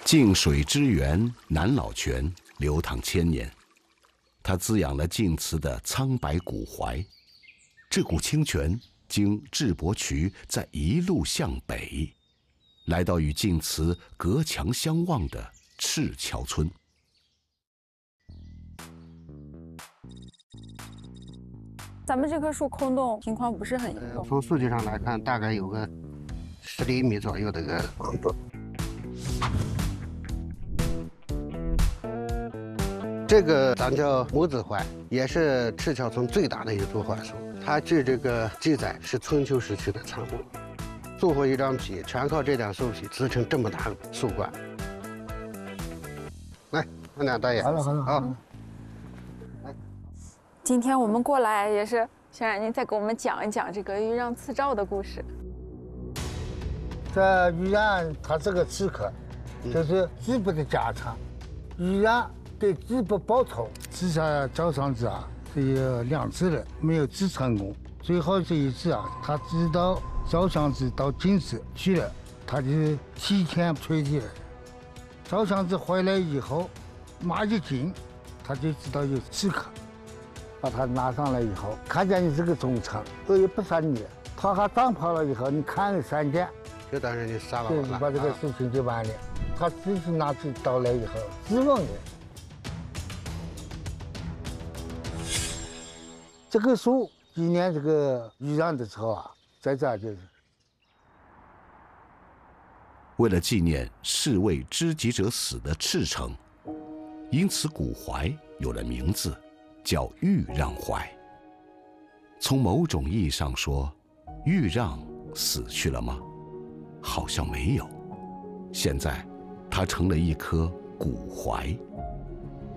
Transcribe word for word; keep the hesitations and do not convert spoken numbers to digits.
泾水之源南老泉流淌千年，它滋养了晋祠的苍白古槐。这股清泉经智伯渠，再一路向北，来到与晋祠隔墙相望的赤桥村。 咱们这棵树空洞情况不是很严重， 从数据上来看，大概有个十厘米左右的一个空洞。这个咱叫母子槐，也是赤桥村最大的一株槐树。它据这个记载是春秋时期的产物，做活一张皮，全靠这点树皮织成这么大的树冠。来，俺俩大爷。 好了好了啊。 今天我们过来也是想让您再给我们讲一讲这个豫让赐诏的故事。 在豫让，他是个刺客，就是支部的家常。豫让对支部报仇，刺杀赵尚志啊，是有两次了，没有治成功。最后这一次啊，他知道赵尚志到晋祠去了，他就提前退去了。赵尚志回来以后，马一惊，他就知道有刺客。把他拿上来以后，看见你是个忠臣，我也不杀你，他还当跑了以后，你看个三天， 就当是你杀了我了， 对，把这个事情就完了。啊、他自己拿起刀来以后，质问人。这个树纪念这个豫让的时候啊，在这就是为了纪念侍卫知己者死的赤诚，因此古槐有了名字。叫豫让槐。从某种意义上说，豫让死去了吗？好像没有。现在，它成了一棵古槐。